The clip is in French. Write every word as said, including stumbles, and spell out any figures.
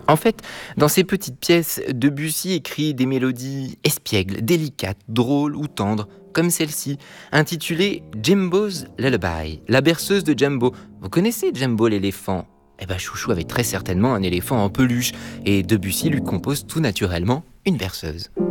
En fait, dans ces petites pièces, Debussy écrit des mélodies espiègles, délicates, drôles ou tendres, comme celle-ci, intitulée Jimbo's Lullaby, la berceuse de Jumbo. Vous connaissez Jumbo l'éléphant? Eh ben, Chouchou avait très certainement un éléphant en peluche, et Debussy lui compose tout naturellement une berceuse.